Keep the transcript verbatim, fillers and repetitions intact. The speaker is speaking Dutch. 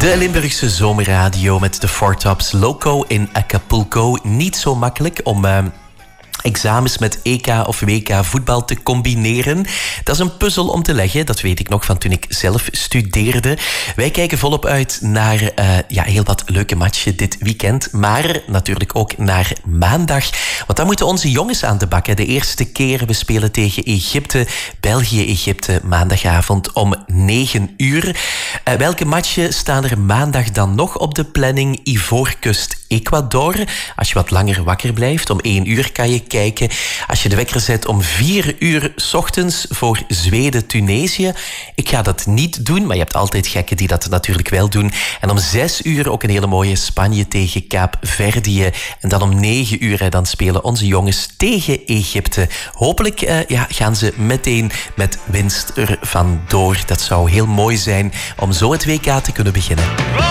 De Limburgse zomerradio met de Four Tops Loco in Acapulco. Niet zo makkelijk om uh, examens met E K of W K voetbal te combineren. Dat is een puzzel om te leggen. Dat weet ik nog van toen ik zelf studeerde. Wij kijken volop uit naar uh, ja, heel wat leuke matchen dit weekend. Maar natuurlijk ook naar maandag. Want dan moeten onze jongens aan de bak. Hè. De eerste keer, we spelen tegen Egypte. België-Egypte maandagavond om negen uur. Uh, welke matchen staan er maandag dan nog op de planning? Ivoorkust-Ecuador. Als je wat langer wakker blijft, om één uur kan je kijken. Als je de wekker zet om vier uur 's ochtends voor Zweden-Tunesië. Ik ga dat niet doen, maar je hebt altijd gekken die dat natuurlijk wel doen. En om zes uur ook een hele mooie Spanje tegen Kaapverdië. En dan om negen uur, dan spelen onze jongens tegen Egypte. Hopelijk uh, ja, gaan ze meteen met winst er vandoor. Dat zou heel mooi zijn om zo het W K te kunnen beginnen.